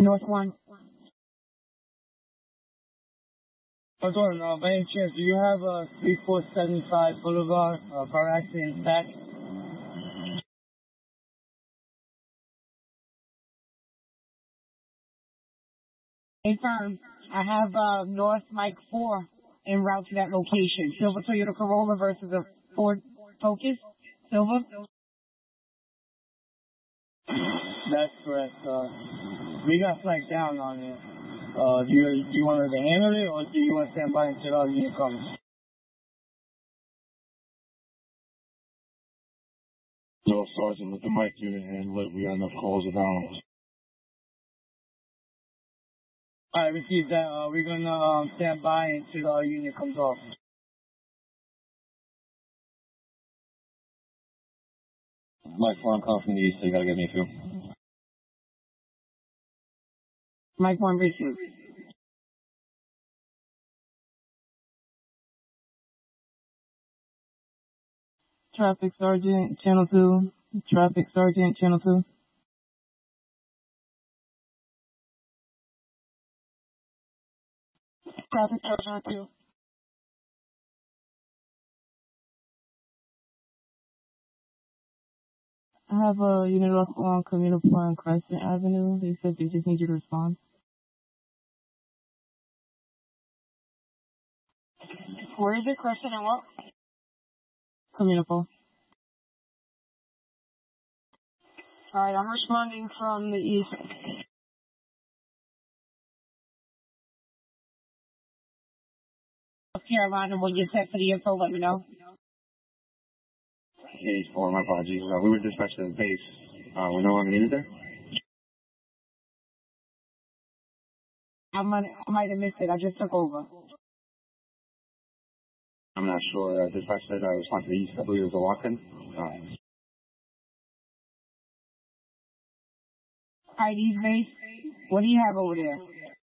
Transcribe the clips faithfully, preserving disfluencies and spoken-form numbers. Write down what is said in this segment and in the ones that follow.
North one. Hold on, uh, by any chance, do you have a three four seven five Boulevard, uh, car accident back? Confirmed. I have uh, North Mike four en route to that location. Silver Toyota Corolla versus a Ford Focus. Silver. That's correct. Uh, we got flagged down on it. Uh, do you, do you want her to handle it, or do you want to stand by until our unit comes? No, Sergeant, let the mic unit handle it. We got enough calls around. I received that. Uh, we're going to um, stand by until our unit comes off. Mike four, I'm calling from the east, so you gotta get me a few. Mike one received. Traffic Sergeant, Channel two. Traffic Sergeant, Channel two. Traffic Sergeant two. I have a unit off on Camino on Crescent Avenue. They said they just need you to respond. Where is it, Crescent and what? Camino. Alright, I'm responding from the east. North Carolina, when you text for the info, let me know. Hey, four, my apologies. Uh, we were dispatched to the base. Uh, we're no longer needed there? I might, I might have missed it. I just took over. I'm not sure. Uh, dispatch said I respond to the east. I believe it was a walk-in. Uh, Alright, East Base, what do you have over there?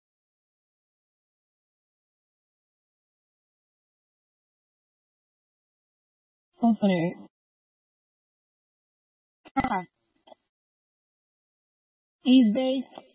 Company. East Base.